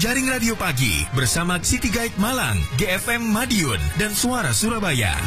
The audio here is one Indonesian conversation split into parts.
Jaring Radio Pagi bersama City Guide Malang, GFM Madiun, dan Suara Surabaya.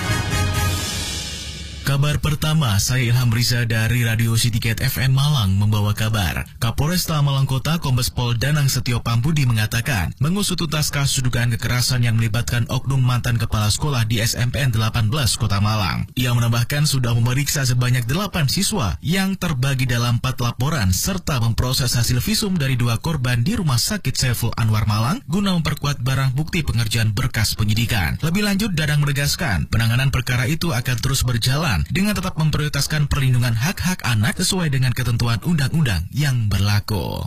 Kabar pertama, saya Ilham Riza dari Radio City Guide FM Malang membawa kabar. Kapolresta Malang Kota Kombes Pol Danang Setio Pampudi mengatakan, mengusut tuntas kasus dugaan kekerasan yang melibatkan oknum mantan kepala sekolah di SMPN 18 Kota Malang. Ia menambahkan sudah memeriksa sebanyak 8 siswa yang terbagi dalam 4 laporan serta memproses hasil visum dari 2 korban di Rumah Sakit Saiful Anwar Malang guna memperkuat barang bukti pengerjaan berkas penyidikan. Lebih lanjut, Danang menegaskan penanganan perkara itu akan terus berjalan dengan tetap memprioritaskan perlindungan hak-hak anak sesuai dengan ketentuan undang-undang yang berlaku.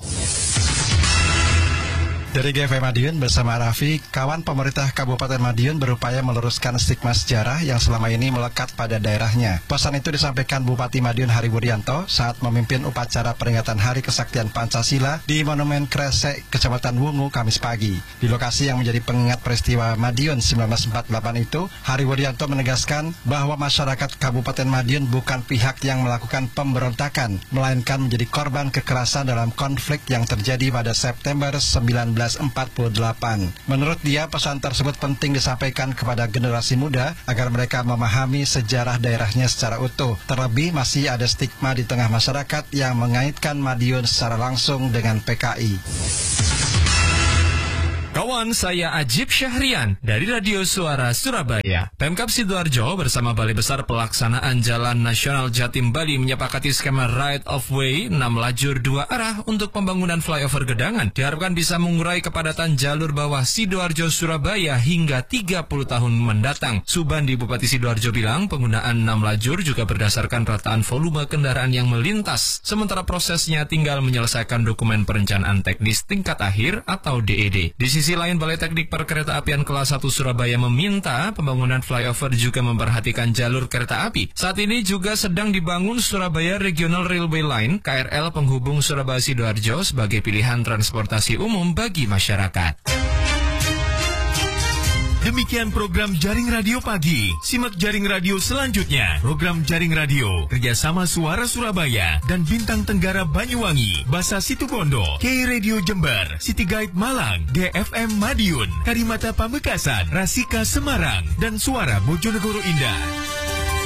Dari GFM Madiun bersama Raffi, kawan pemerintah Kabupaten Madiun berupaya meluruskan stigma sejarah yang selama ini melekat pada daerahnya. Pesan itu disampaikan Bupati Madiun Hari Wuryanto saat memimpin upacara peringatan Hari Kesaktian Pancasila di Monumen Kresek, Kecamatan Wungu, Kamis pagi. Di lokasi yang menjadi pengingat peristiwa Madiun 1948 itu, Hari Wuryanto menegaskan bahwa masyarakat Kabupaten Madiun bukan pihak yang melakukan pemberontakan, melainkan menjadi korban kekerasan dalam konflik yang terjadi pada September 1948. Menurut dia, pesan tersebut penting disampaikan kepada generasi muda agar mereka memahami sejarah daerahnya secara utuh. Terlebih masih ada stigma di tengah masyarakat yang mengaitkan Madiun secara langsung dengan PKI. Kawan, saya Ajib Syahrian dari Radio Suara Surabaya. Pemkab Sidoarjo bersama Balai Besar Pelaksanaan Jalan Nasional Jatim Bali menyepakati skema right of way 6 lajur 2 arah untuk pembangunan flyover Gedangan. Diharapkan bisa mengurai kepadatan jalur bawah Sidoarjo Surabaya hingga 30 tahun mendatang. Subandi Bupati Sidoarjo bilang penggunaan 6 lajur juga berdasarkan rataan volume kendaraan yang melintas. Sementara prosesnya tinggal menyelesaikan dokumen perencanaan teknis tingkat akhir atau DED. Di sisi lain, Balai Teknik Perkeretaapian Kelas 1 Surabaya meminta pembangunan flyover juga memperhatikan jalur kereta api. Saat ini juga sedang dibangun Surabaya Regional Railway Line KRL penghubung Surabaya Sidoarjo sebagai pilihan transportasi umum bagi masyarakat. Demikian program Jaring Radio Pagi. Simak Jaring Radio selanjutnya. Program Jaring Radio kerjasama Suara Surabaya dan Bintang Tenggara Banyuwangi, Basa Situbondo, K-Radio Jember, City Guide Malang, GFM Madiun, Karimata Pamekasan, Rasika Semarang, dan Suara Bojonegoro Indah.